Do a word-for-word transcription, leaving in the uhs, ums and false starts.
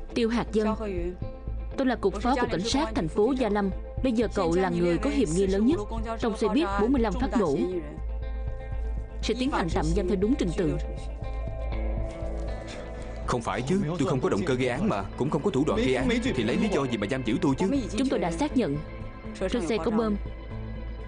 Tiêu Hạt Dân, tôi là cục phó cục cảnh sát thành phố Gia Lâm. Bây giờ cậu là người có hiểm nghi lớn nhất. Trong xe buýt bốn mươi lăm phát nổ sẽ tiến hành tạm giam theo đúng trình tự. Không phải chứ, tôi không có động cơ gây án mà, cũng không có thủ đoạn gây án, thì lấy lý do gì mà giam giữ tôi chứ? Chúng tôi đã xác nhận trên xe có bom,